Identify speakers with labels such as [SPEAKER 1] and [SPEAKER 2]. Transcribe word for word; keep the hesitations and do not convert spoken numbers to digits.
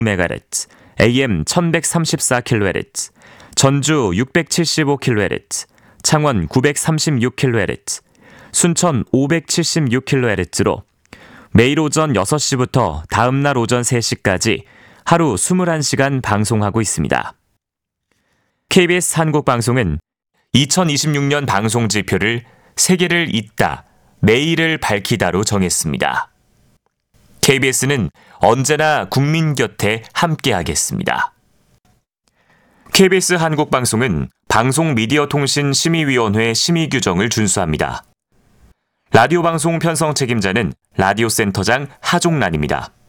[SPEAKER 1] 메가헤르츠, 에이엠 천백삼십사 킬로헤르츠, 전주 육백칠십오 킬로헤르츠, 창원 구백삼십육 킬로헤르츠, 순천 오백칠십육 킬로헤르츠로 매일 오전 여섯 시부터 다음날 오전 세 시까지 하루 이십일 시간 방송하고 있습니다. 케이비에스 한국방송은 이천이십육 년 방송 지표를 세계를 잇다, 내일을 밝히다로 정했습니다. 케이비에스는 언제나 국민 곁에 함께하겠습니다. 케이비에스 한국방송은 방송미디어통신심의위원회 심의 규정을 준수합니다. 라디오 방송 편성 책임자는 라디오센터장 하종란입니다.